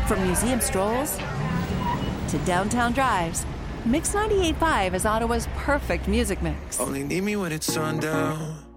From museum strolls to downtown drives, Mix 98.5 is Ottawa's perfect music mix. Only need me when it's sundown.